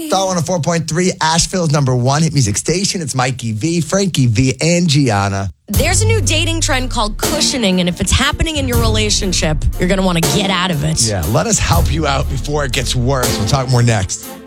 Star 104.3, Asheville's #1 hit music station. It's Mikey V, Frankie V, and Gianna. There's a new dating trend called cushioning, and if it's happening in your relationship, you're going to want to get out of it. Yeah, let us help you out before it gets worse. We'll talk more next.